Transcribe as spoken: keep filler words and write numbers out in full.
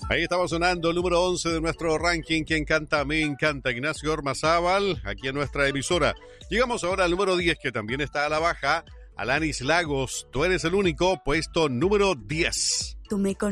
Ahí estaba sonando el número once de nuestro ranking. ¿Quién canta? Me encanta. Ignacio Ormazábal, aquí en nuestra emisora. Llegamos ahora al número diez, que también está a la baja. Alanis Lagos, tú eres el único, puesto número diez. Tú me